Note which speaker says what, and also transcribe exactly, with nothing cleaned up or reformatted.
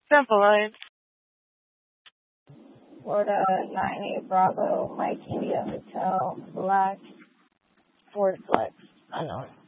Speaker 1: Simple Lines.
Speaker 2: Florida nine eight Bravo, Mike India Hotel, Black, Ford Flex, unknown.